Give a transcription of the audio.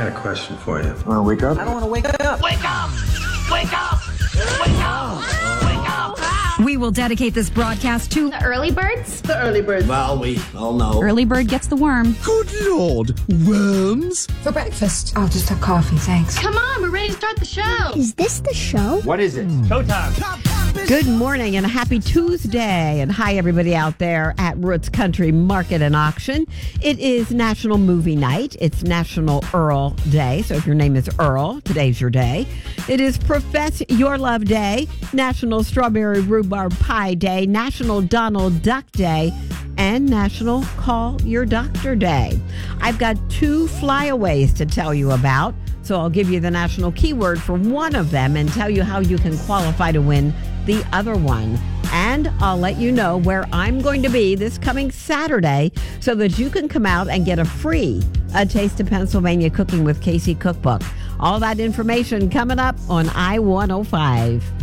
got a question for you. Want to wake up? I don't want to wake up. Wake up! Wake up! Wake up! Wake up! We will dedicate this broadcast to The early birds? The early birds. Well, we all know. Early Bird Gets the Worm. Good Lord, worms? For breakfast. I'll just have coffee, thanks. Come on, we're ready to start the show. Is this the show? What is it? Showtime! Good morning and a happy Tuesday. And hi, everybody out there at Roots Country Market and Auction. It is National Movie Night. It's National Earl Day. So if your name is Earl, today's your day. It is Profess Your Love Day, National Strawberry Rhubarb Pie Day, National Donald Duck Day, and National Call Your Doctor Day. I've got 2 flyaways to tell you about. So I'll give you the national keyword for one of them and tell you how you can qualify to win the other one. And I'll let you know where I'm going to be this coming Saturday so that you can come out and get a free A Taste of Pennsylvania Cooking with Casey cookbook. All that information coming up on I-105.